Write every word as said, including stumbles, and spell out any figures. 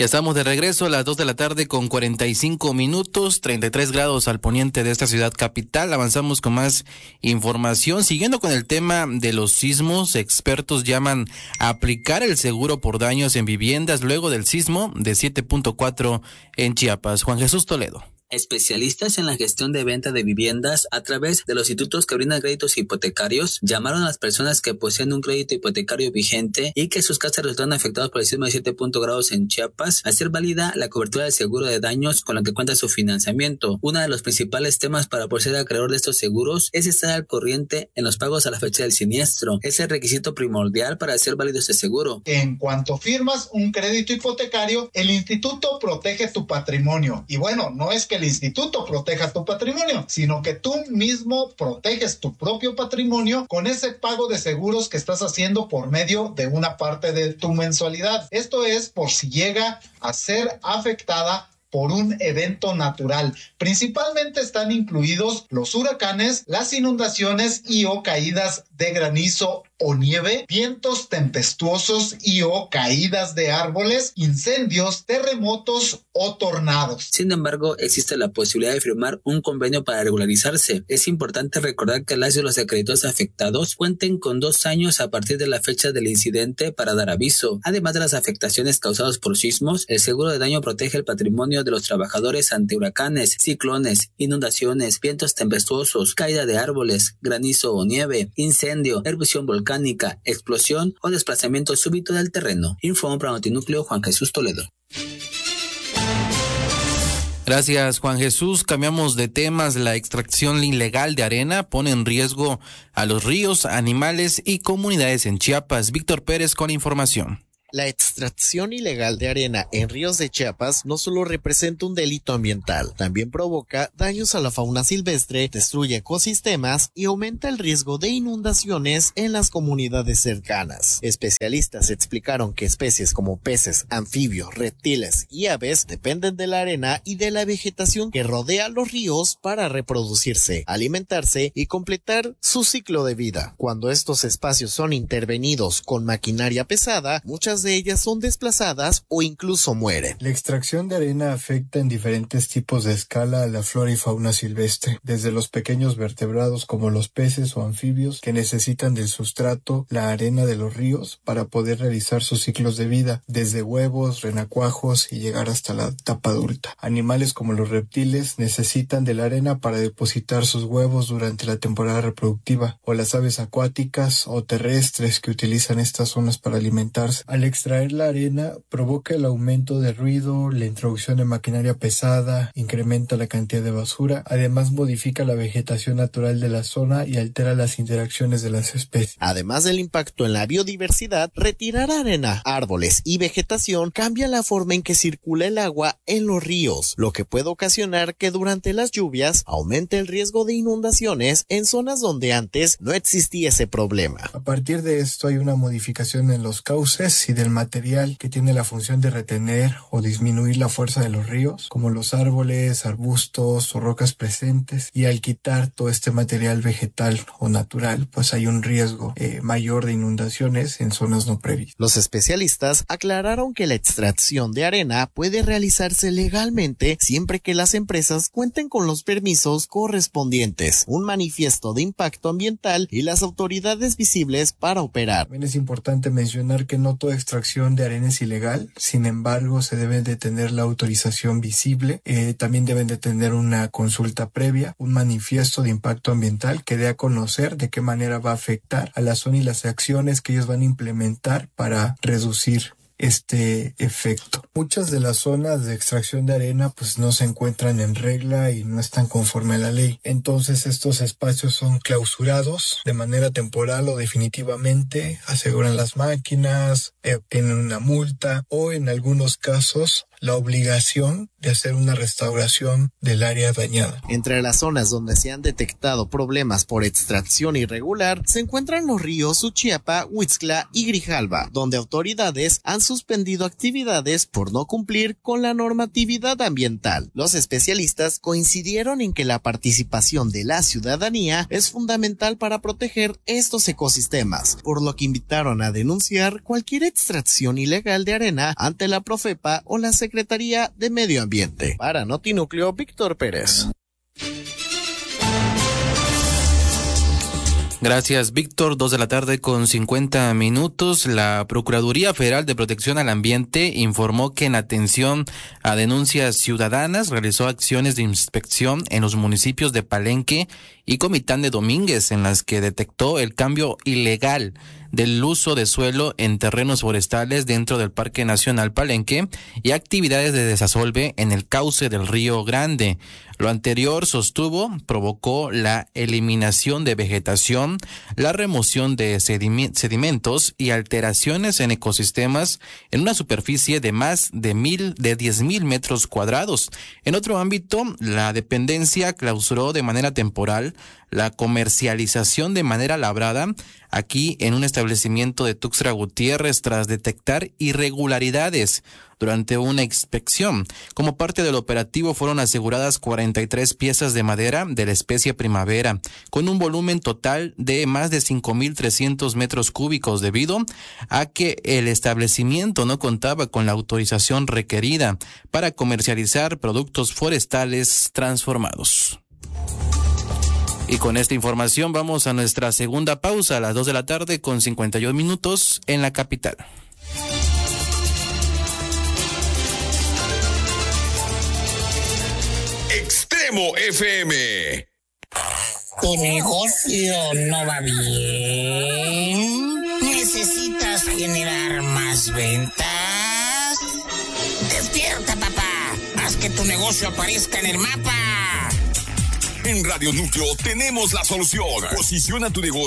Ya estamos de regreso a las dos de la tarde con cuarenta y cinco minutos, treinta y tres grados al poniente de esta ciudad capital. Avanzamos con más información. Siguiendo con el tema de los sismos, expertos llaman a aplicar el seguro por daños en viviendas luego del sismo de siete punto cuatro en Chiapas. Juan Jesús Toledo. Especialistas en la gestión de venta de viviendas a través de los institutos que brindan créditos hipotecarios llamaron a las personas que poseen un crédito hipotecario vigente y que sus casas resultaron afectadas por el sismo de siete grados en Chiapas a hacer válida la cobertura del seguro de daños con la que cuenta su financiamiento. Uno de los principales temas para proceder al acreedor de estos seguros es estar al corriente en los pagos a la fecha del siniestro. Es el requisito primordial para hacer válido este seguro. En cuanto firmas un crédito hipotecario, el instituto protege tu patrimonio. Y bueno, no es que el instituto proteja tu patrimonio, sino que tú mismo proteges tu propio patrimonio con ese pago de seguros que estás haciendo por medio de una parte de tu mensualidad. Esto es por si llega a ser afectada por un evento natural. Principalmente están incluidos los huracanes, las inundaciones y o caídas de granizo o nieve, vientos tempestuosos y o caídas de árboles, incendios, terremotos o tornados. Sin embargo, existe la posibilidad de firmar un convenio para regularizarse. Es importante recordar que las y los acreedores afectados cuenten con dos años a partir de la fecha del incidente para dar aviso. Además de las afectaciones causadas por sismos, el seguro de daño protege el patrimonio de los trabajadores ante huracanes, ciclones, inundaciones, vientos tempestuosos, caída de árboles, granizo o nieve, incendio, erupción volcánica, explosión o desplazamiento súbito del terreno. Informó para Notinúcleo Juan Jesús Toledo. Gracias, Juan Jesús. Cambiamos de temas. La extracción ilegal de arena pone en riesgo a los ríos, animales y comunidades en Chiapas. Víctor Pérez con información. La extracción ilegal de arena en ríos de Chiapas no solo representa un delito ambiental, también provoca daños a la fauna silvestre, destruye ecosistemas y aumenta el riesgo de inundaciones en las comunidades cercanas. Especialistas explicaron que especies como peces, anfibios, reptiles y aves dependen de la arena y de la vegetación que rodea los ríos para reproducirse, alimentarse y completar su ciclo de vida. Cuando estos espacios son intervenidos con maquinaria pesada, muchas de ellas son desplazadas o incluso mueren. La extracción de arena afecta en diferentes tipos de escala a la flora y fauna silvestre, desde los pequeños vertebrados como los peces o anfibios que necesitan del sustrato, la arena de los ríos, para poder realizar sus ciclos de vida, desde huevos, renacuajos y llegar hasta la etapa adulta. Animales como los reptiles necesitan de la arena para depositar sus huevos durante la temporada reproductiva, o las aves acuáticas o terrestres que utilizan estas zonas para alimentarse. Al extraer la arena provoca el aumento de ruido, la introducción de maquinaria pesada, incrementa la cantidad de basura, además modifica la vegetación natural de la zona y altera las interacciones de las especies. Además del impacto en la biodiversidad, retirar arena, árboles y vegetación cambia la forma en que circula el agua en los ríos, lo que puede ocasionar que durante las lluvias aumente el riesgo de inundaciones en zonas donde antes no existía ese problema. A partir de esto hay una modificación en los cauces y del material que tiene la función de retener o disminuir la fuerza de los ríos, como los árboles, arbustos o rocas presentes, y al quitar todo este material vegetal o natural, pues hay un riesgo eh, mayor de inundaciones en zonas no previstas. Los especialistas aclararon que la extracción de arena puede realizarse legalmente siempre que las empresas cuenten con los permisos correspondientes, un manifiesto de impacto ambiental y las autoridades visibles para operar. También es importante mencionar que no toda extracción de arena es ilegal, sin embargo se debe de tener la autorización visible, eh, también deben de tener una consulta previa, un manifiesto de impacto ambiental que dé a conocer de qué manera va a afectar a la zona y las acciones que ellos van a implementar para reducir este efecto. Muchas de las zonas de extracción de arena pues no se encuentran en regla y no están conforme a la ley. Entonces estos espacios son clausurados de manera temporal o definitivamente, aseguran las máquinas, eh, tienen una multa o en algunos casos la obligación de hacer una restauración del área dañada. Entre las zonas donde se han detectado problemas por extracción irregular se encuentran los ríos Uchiapa, Huixtla y Grijalva, donde autoridades han suspendido actividades por no cumplir con la normatividad ambiental. Los especialistas coincidieron en que la participación de la ciudadanía es fundamental para proteger estos ecosistemas, por lo que invitaron a denunciar cualquier extracción ilegal de arena ante la Profepa o la Secretaría de Medio Ambiente. Para Notinúcleo, Víctor Pérez. Gracias, Víctor. Dos de la tarde con cincuenta minutos. La Procuraduría Federal de Protección al Ambiente informó que en atención a denuncias ciudadanas realizó acciones de inspección en los municipios de Palenque y Comitán de Domínguez, en las que detectó el cambio ilegal del uso de suelo en terrenos forestales dentro del Parque Nacional Palenque y actividades de desasolve en el cauce del Río Grande. Lo anterior, sostuvo, provocó la eliminación de vegetación, la remoción de sedimentos y alteraciones en ecosistemas en una superficie de más de mil, de diez mil metros cuadrados. En otro ámbito, la dependencia clausuró de manera temporal la comercialización de manera labrada aquí en un establecimiento de Tuxtla Gutiérrez tras detectar irregularidades durante una inspección. Como parte del operativo fueron aseguradas cuarenta y tres piezas de madera de la especie primavera, con un volumen total de más de cinco mil trescientos metros cúbicos, debido a que el establecimiento no contaba con la autorización requerida para comercializar productos forestales transformados. Y con esta información vamos a nuestra segunda pausa a las dos de la tarde con cincuenta y un minutos en la capital. Extremo F M. ¿Tu negocio no va bien? ¿Necesitas generar más ventas? ¡Despierta, papá! Haz que tu negocio aparezca en el mapa. En Radio Núcleo tenemos la solución. Posiciona tu negocio